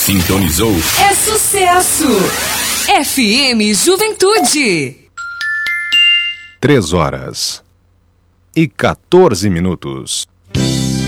Sintonizou. É sucesso! FM Juventude. 3 horas e 14 minutos.